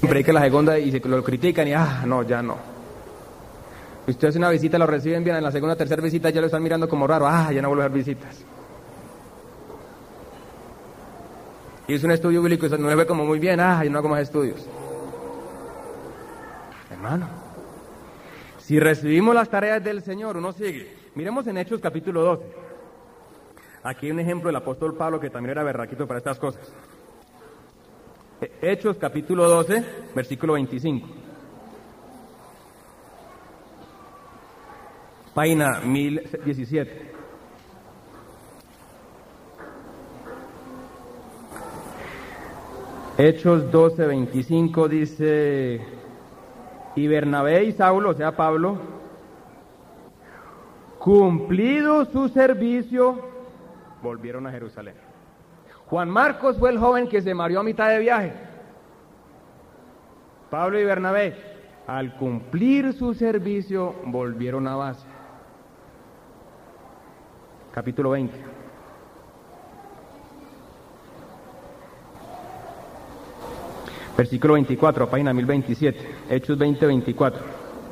predica la segunda y se lo critican y no, ya no. Usted hace una visita, lo reciben bien, en la segunda, tercera visita ya lo están mirando como raro, ya no vuelve a hacer visitas. Hizo un estudio bíblico y no le ve como muy bien, yo no hago más estudios. Hermano, si recibimos las tareas del Señor, uno sigue. Miremos en Hechos capítulo 12. Aquí hay un ejemplo del apóstol Pablo que también era berraquito para estas cosas. Hechos capítulo 12, versículo 25. Página 1017. Hechos 12, 25 dice: y Bernabé y Saulo, o sea Pablo, cumplido su servicio, volvieron a Jerusalén. Juan Marcos fue el joven que se mareó a mitad de viaje. Pablo y Bernabé, al cumplir su servicio, volvieron a base. Capítulo 20. Versículo 24, página 1027, Hechos 20, 24.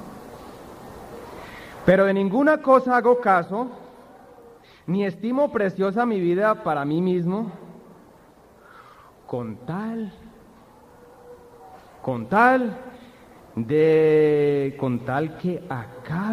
Pero de ninguna cosa hago caso, ni estimo preciosa mi vida para mí mismo, con tal que acabe